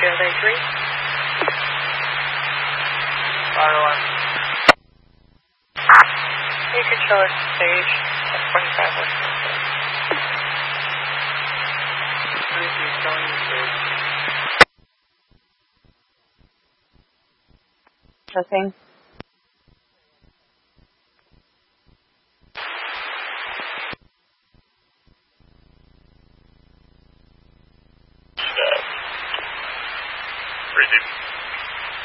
3. Fire alarm. You control it stage at 25 West. 3 showing you stage. Nothing.